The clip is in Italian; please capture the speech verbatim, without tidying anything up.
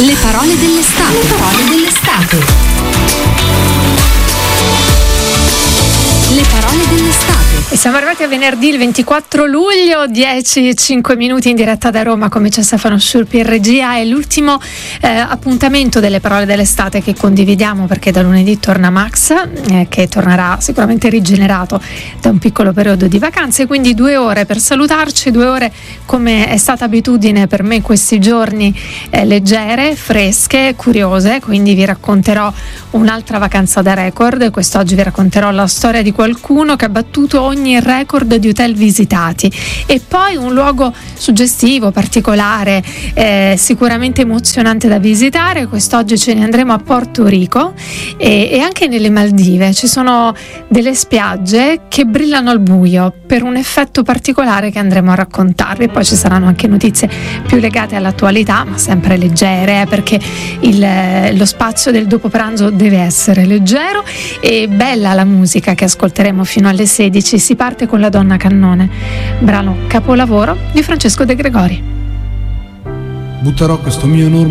Le parole dell'estate. Le parole dell'estate. Le parole dell'estate. E siamo arrivati a venerdì il ventiquattro luglio, dieci e cinque minuti in diretta da Roma, come c'è Stefano Sciurpi in regia. È l'ultimo eh, appuntamento delle parole dell'estate che condividiamo, perché da lunedì torna Max, eh, che tornerà sicuramente rigenerato da un piccolo periodo di vacanze, quindi due ore per salutarci, due ore come è stata abitudine per me questi giorni, eh, leggere, fresche, curiose. Quindi vi racconterò un'altra vacanza da record. Quest'oggi vi racconterò la storia di qualcuno che ha battuto ogni record di hotel visitati, e poi un luogo suggestivo, particolare, eh, sicuramente emozionante da visitare. Quest'oggi ce ne andremo a Porto Rico e, e anche nelle Maldive. Ci sono delle spiagge che brillano al buio per un effetto particolare che andremo a raccontarvi. Poi ci saranno anche notizie più legate all'attualità, ma sempre leggere, eh, perché il, lo spazio del dopo pranzo deve essere leggero. E bella la musica che ascolteremo fino alle sedici. Si parte con La Donna Cannone, brano capolavoro di Francesco De Gregori. Butterò questo mio enorme